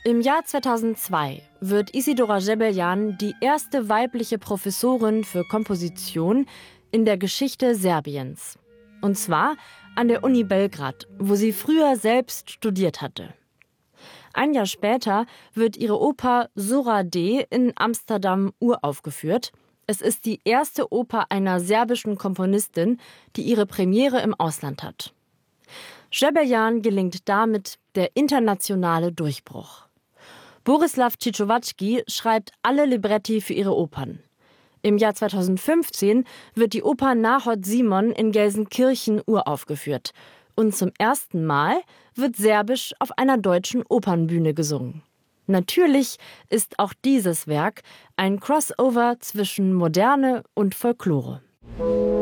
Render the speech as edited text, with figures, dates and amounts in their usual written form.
Im Jahr 2002 wird Isidora Gebeljan die erste weibliche Professorin für Komposition in der Geschichte Serbiens. Und zwar an der Uni Belgrad, wo sie früher selbst studiert hatte. Ein Jahr später wird ihre Oper Zora D in Amsterdam uraufgeführt. Es ist die erste Oper einer serbischen Komponistin, die ihre Premiere im Ausland hat. Gebeljan gelingt damit der internationale Durchbruch. Borislav Čičovački schreibt alle Libretti für ihre Opern. Im Jahr 2015 wird die Oper Náhod Simon in Gelsenkirchen uraufgeführt. Und zum ersten Mal wird Serbisch auf einer deutschen Opernbühne gesungen. Natürlich ist auch dieses Werk ein Crossover zwischen Moderne und Folklore.